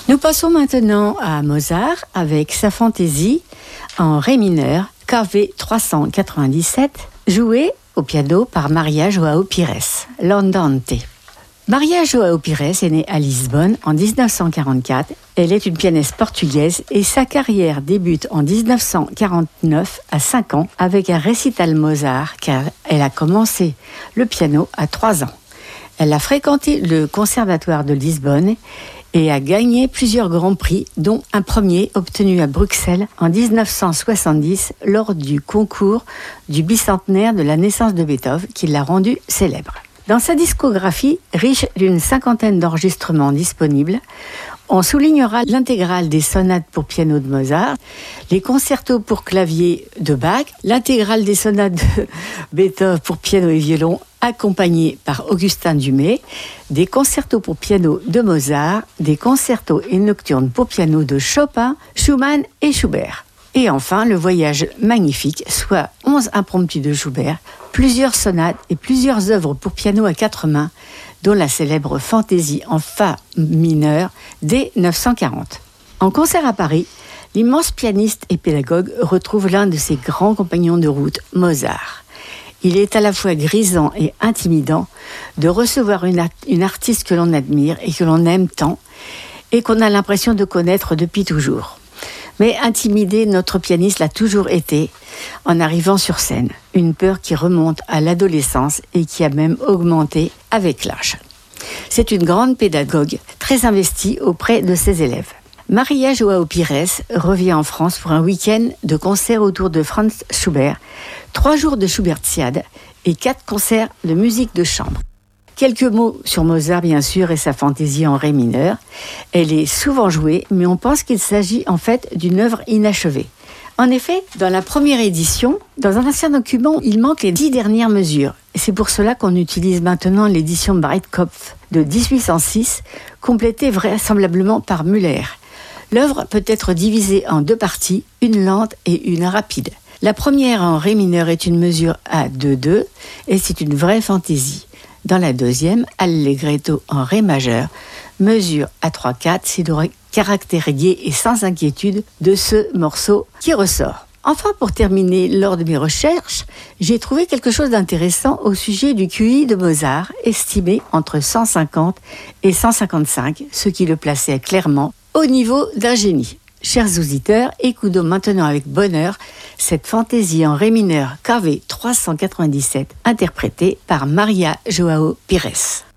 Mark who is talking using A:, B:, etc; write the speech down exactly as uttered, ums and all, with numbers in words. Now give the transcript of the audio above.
A: Nous passons maintenant à Mozart avec sa fantaisie en ré mineur K V trois cent quatre-vingt-dix-sept, jouée au piano par Maria João Pires, l'Andante. Maria João Pires est née à Lisbonne en dix-neuf cent quarante-quatre. Elle est une pianiste portugaise et sa carrière débute en dix-neuf cent quarante-neuf à cinq ans avec un récital Mozart car elle a commencé le piano à trois ans. Elle a fréquenté le conservatoire de Lisbonne et a gagné plusieurs grands prix, dont un premier obtenu à Bruxelles en dix-neuf cent soixante-dix lors du concours du bicentenaire de la naissance de Beethoven qui l'a rendu célèbre. Dans sa discographie, riche d'une cinquantaine d'enregistrements disponibles, on soulignera l'intégrale des sonates pour piano de Mozart, les concertos pour clavier de Bach, l'intégrale des sonates de Beethoven pour piano et violon, accompagnés par Augustin Dumay, des concertos pour piano de Mozart, des concertos et nocturnes pour piano de Chopin, Schumann et Schubert. Et enfin, le voyage magnifique, soit onze impromptus de Schubert, plusieurs sonates et plusieurs œuvres pour piano à quatre mains, dont la célèbre fantaisie en fa mineur dès neuf cent quarante. En concert à Paris, l'immense pianiste et pédagogue retrouve l'un de ses grands compagnons de route, Mozart. Il est à la fois grisant et intimidant de recevoir une, art- une artiste que l'on admire et que l'on aime tant et qu'on a l'impression de connaître depuis toujours. Mais intimider, notre pianiste l'a toujours été en arrivant sur scène. Une peur qui remonte à l'adolescence et qui a même augmenté avec l'âge. C'est une grande pédagogue, très investie auprès de ses élèves. Maria João Pires revient en France pour un week-end de concerts autour de Franz Schubert, trois jours de Schubertiade et quatre concerts de musique de chambre. Quelques mots sur Mozart, bien sûr, et sa fantaisie en ré mineur. Elle est souvent jouée, mais on pense qu'il s'agit en fait d'une œuvre inachevée. En effet, dans la première édition, dans un ancien document, il manque les dix dernières mesures. Et c'est pour cela qu'on utilise maintenant l'édition Breitkopf de dix-huit cent six, complétée vraisemblablement par Müller. L'œuvre peut être divisée en deux parties, une lente et une rapide. La première en ré mineur est une mesure à deux deux et c'est une vraie fantaisie. Dans la deuxième, Allegretto en ré majeur, mesure à trois quatre, c'est le caractère gai et sans inquiétude de ce morceau qui ressort. Enfin, pour terminer, lors de mes recherches, j'ai trouvé quelque chose d'intéressant au sujet du Q I de Mozart, estimé entre cent cinquante et cent cinquante-cinq, ce qui le plaçait clairement au niveau d'un génie. Chers auditeurs, écoutons maintenant avec bonheur cette fantaisie en ré mineur K V trois cent quatre-vingt-dix-sept interprétée par Maria João Pires.